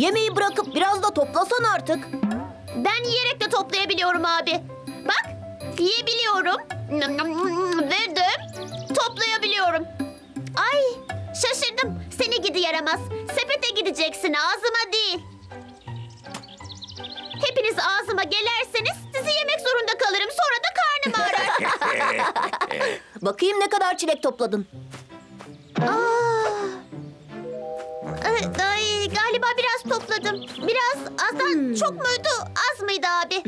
Yemeği bırakıp biraz da toplasan artık. Ben yiyerek de toplayabiliyorum abi. Bak, yiyebiliyorum. Ve de toplayabiliyorum. Ay, şaşırdım. Seni gidi yaramaz. Sepete gideceksin, ağzıma değil. Hepiniz ağzıma gelerseniz sizi yemek zorunda kalırım. Sonra da karnım ağrır. Bakayım ne kadar çilek topladın. Ay, galiba biraz topladım. Biraz azdan çok muydu, az mıydı abi?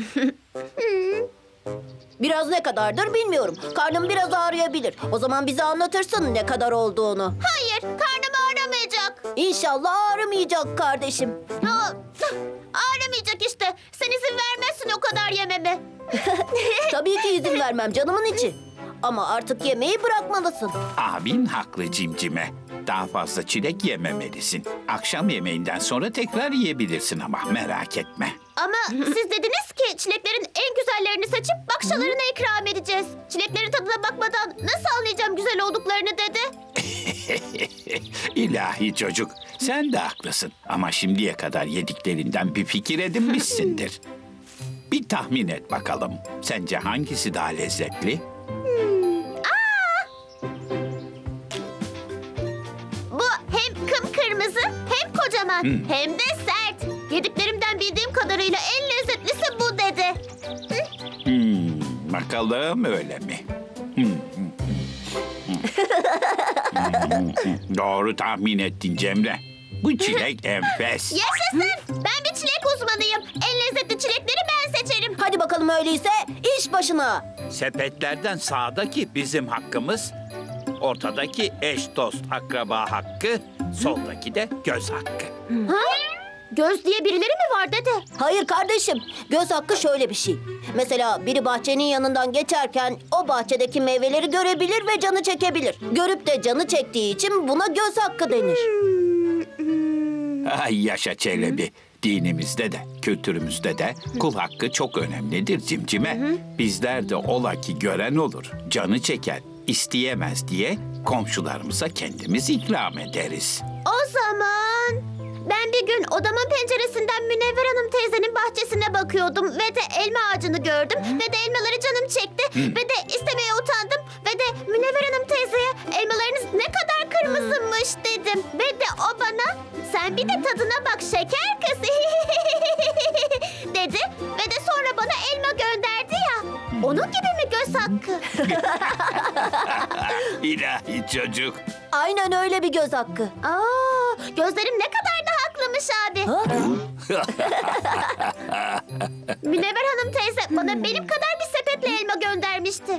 Biraz ne kadardır bilmiyorum. Karnım biraz ağrıyabilir. O zaman bize anlatırsın ne kadar olduğunu. Hayır, karnım ağrımayacak. İnşallah ağrımayacak kardeşim. Ağrımayacak işte. Sen izin vermezsin o kadar yememe. Tabii ki izin vermem canımın içi. Ama artık yemeği bırakmalısın. Abin haklı Cimcime. Daha fazla çilek yememelisin. Akşam yemeğinden sonra tekrar yiyebilirsin ama merak etme. Ama siz dediniz ki çileklerin en güzellerini seçip bakşalarına ikram edeceğiz. Çileklerin tadına bakmadan nasıl anlayacağım güzel olduklarını dede? İlahi çocuk, sen de haklısın. Ama şimdiye kadar yediklerinden bir fikir edinmişsindir. Bir tahmin et bakalım. Sence hangisi daha lezzetli? Bu hem kıpkırmızı hem kocaman hem de sert. Yediklerimden bildiğim kadarıyla en lezzetlisi bu dede. Bakalım öyle mi? Doğru tahmin ettin Cemre. Bu çilek enfes. Yaşasın! Ben bir çilek uzmanıyım. En lezzetli çilekleri ben seçerim. Hadi bakalım öyleyse iş başına. Sepetlerden sağdaki bizim hakkımız, ortadaki eş dost akraba hakkı, soldaki de göz hakkı. Ha? Göz diye birileri mi var dede? Hayır kardeşim, göz hakkı şöyle bir şey. Mesela biri bahçenin yanından geçerken o bahçedeki meyveleri görebilir ve canı çekebilir. Görüp de canı çektiği için buna göz hakkı denir. Ay yaşa Çelebi. Dinimizde de, kültürümüzde de kul hakkı çok önemlidir Cimcime. Bizler de ola ki gören olur, canı çeker, isteyemez diye komşularımıza kendimiz ikram ederiz. O zaman ben bir gün odamın penceresinden Münevver Hanım teyzenin bahçesine bakıyordum ve de elma ağacını gördüm ve de elmaları canım çekti ve de istemeye utandım ve de Münevver Hanım teyzeye elmalarınız ne kadar kırmızıymış dedim ve de o bana sen bir de tadına bak şeker kız dedi ve de sonra bana elma gönderdi ya. Onun gibi mi göz hakkı? İlahi çocuk. Aynen öyle bir göz hakkı. Gözlerim ne kadar da haklıymış abi. Ha? Münevver Hanım teyze bana benim kadar bir sepetle elma göndermişti.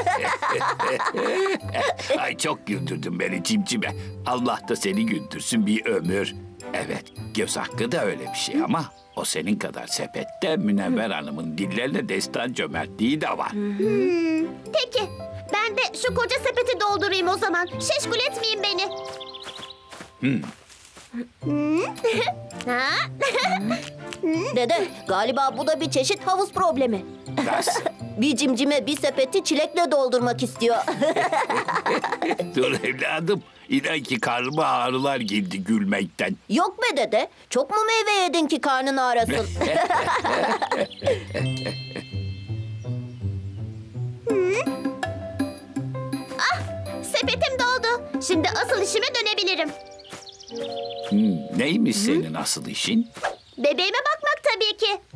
Ay çok güldürdün beni Cimcime. Allah da seni güldürsün bir ömür. Evet, göz hakkı da öyle bir şey ama o senin kadar sepette Münevver Hanım'ın dillerine destan cömertliği de var. Peki ben de şu koca sepeti doldurayım o zaman. Şeşkul etmeyin beni. Ha? Dede, galiba bu da bir çeşit havuz problemi. Nasıl? Bir cimcime bir sepeti çilekle doldurmak istiyor. Dur evladım. İnan ki karnıma ağrılar girdi gülmekten. Yok be dede, çok mu meyve yedin ki karnın ağrısın? Sepetim doldu. Şimdi asıl işime dönebilirim. Neymiş senin asıl işin? Bebeğime bakmak tabii ki.